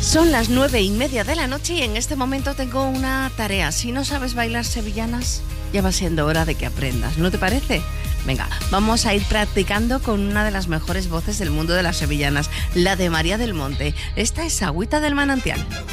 Son las 9:30 de la noche y en este momento tengo una tarea. Si no sabes bailar sevillanas, ya va siendo hora de que aprendas, ¿no te parece? Venga, vamos a ir practicando con una de las mejores voces del mundo de las sevillanas, la de María del Monte. Esta es Agüita del Manantial.